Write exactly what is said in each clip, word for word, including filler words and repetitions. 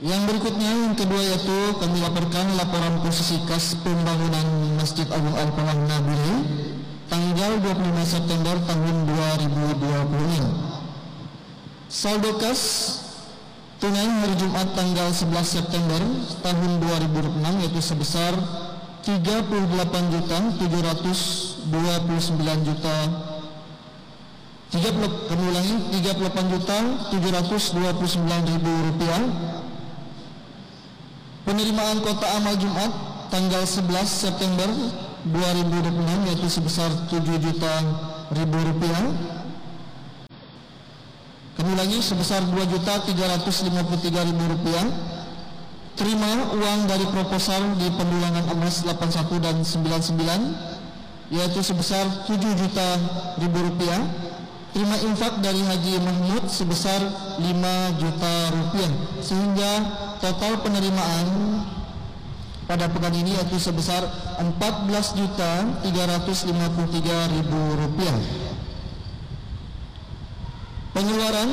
Yang berikutnya, yang kedua, yaitu kami laporkan laporan posisi kas pembangunan Masjid Agung Al-Falah Nabili tanggal dua puluh lima September tahun dua ribu dua puluh enam. Saldo kas tunai hari Jumat tanggal sebelas September tahun dua ribu dua puluh enam yaitu sebesar tiga puluh delapan juta tujuh ratus dua puluh sembilan juta tiga puluh kami ulangi tiga puluh delapan juta tujuh ratus dua puluh sembilan ribu rupiah. Penerimaan kota amal Jumat tanggal sebelas September dua ribu dua puluh enam yaitu sebesar tujuh juta ribu rupiah. Kami ulangi sebesar dua juta tiga ratus lima puluh tiga ribu rupiah. Terima uang dari proposal di pendulangan emas delapan puluh satu dan sembilan puluh sembilan yaitu sebesar tujuh juta ribu rupiah. Terima infak dari Haji Mahmud sebesar lima juta rupiah, sehingga total penerimaan pada pekan ini yaitu sebesar empat belas juta tiga ratus lima puluh tiga ribu rupiah. Pengeluaran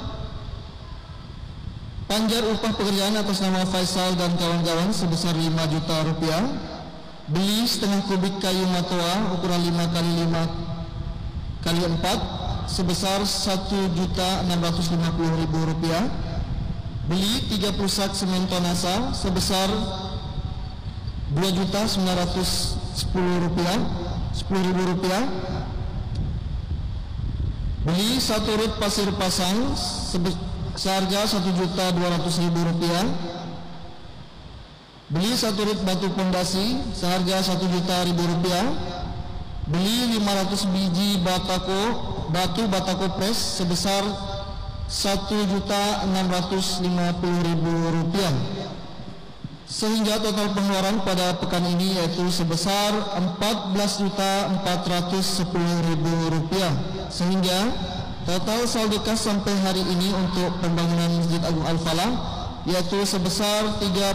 panjar upah pekerjaan atas nama Faisal dan kawan-kawan sebesar lima juta rupiah. Beli setengah kubik kayu matoa ukuran lima kali lima kali empat sebesar satu juta enam ratus lima puluh ribu rupiah. Beli tiga puluh sak semen tonasa sebesar dua juta sembilan ratus sepuluh rupiah, sepuluh ribu rupiah. Beli satu rut pasir pasang seharga satu juta dua ratus ribu rupiah. Beli satu rut batu pondasi seharga satu juta ribu rupiah. Beli lima ratus biji batako batu batako pres sebesar satu juta enam ratus lima puluh ribu rupiah, sehingga total pengeluaran pada pekan ini yaitu sebesar empat belas juta empat ratus sepuluh ribu rupiah, sehingga total saldo kas sampai hari ini untuk pembangunan Masjid Agung Al-Falah yaitu sebesar tiga